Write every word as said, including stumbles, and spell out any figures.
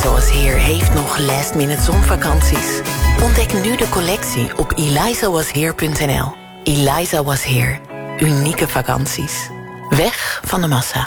Eliza Was Here heeft nog last-minute zonvakanties. Ontdek nu de collectie op eliza was here punt n l. Eliza Was Here. Unieke vakanties. Weg van de massa.